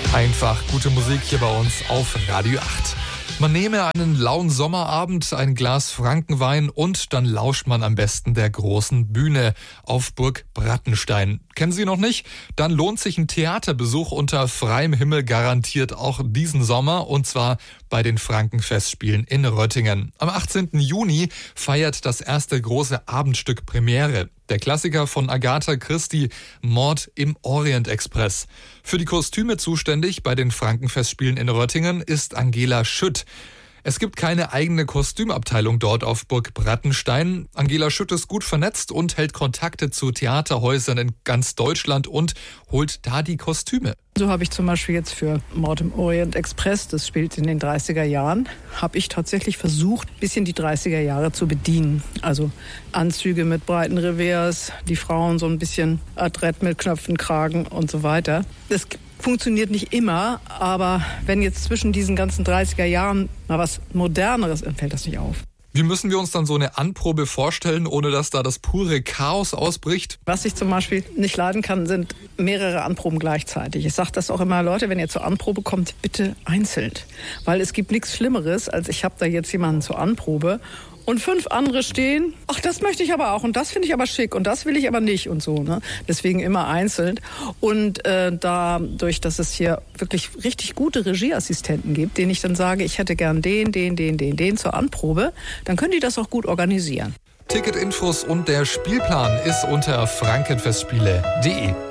Einfach gute Musik hier bei uns auf Radio 8. Man nehme einen lauen Sommerabend, ein Glas Frankenwein und dann lauscht man am besten der großen Bühne auf Burg Brattenstein. Kennen Sie noch nicht? Dann lohnt sich ein Theaterbesuch unter freiem Himmel garantiert auch diesen Sommer, und zwar bei den Frankenfestspielen in Röttingen. Am 18. Juni feiert das erste große Abendstück Premiere. Der Klassiker von Agatha Christie, Mord im Orient Express. Für die Kostüme zuständig bei den Frankenfestspielen in Röttingen ist Angela Schütt. Es gibt keine eigene Kostümabteilung dort auf Burg Brattenstein. Angela Schütt ist gut vernetzt und hält Kontakte zu Theaterhäusern in ganz Deutschland und holt da die Kostüme. So habe ich zum Beispiel jetzt für Mord im Orient Express, das spielt in den 30er Jahren, habe ich tatsächlich versucht, ein bisschen die 30er Jahre zu bedienen. Also Anzüge mit breiten Revers, die Frauen so ein bisschen adrett mit Knöpfen, Kragen und so weiter. Das funktioniert nicht immer, aber wenn jetzt zwischen diesen ganzen 30er Jahren mal was Moderneres, dann fällt das nicht auf. Wie müssen wir uns dann so eine Anprobe vorstellen, ohne dass da das pure Chaos ausbricht? Was ich zum Beispiel nicht leiden kann, sind mehrere Anproben gleichzeitig. Ich sage das auch immer, Leute, wenn ihr zur Anprobe kommt, bitte einzeln. Weil es gibt nichts Schlimmeres, als ich habe da jetzt jemanden zur Anprobe und 5 andere stehen, ach, das möchte ich aber auch und das finde ich aber schick und das will ich aber nicht und so, ne? Deswegen immer einzeln. Und dadurch, dass es hier wirklich richtig gute Regieassistenten gibt, denen ich dann sage, ich hätte gern den zur Anprobe, dann können die das auch gut organisieren. Ticketinfos und der Spielplan ist unter frankenfestspiele.de.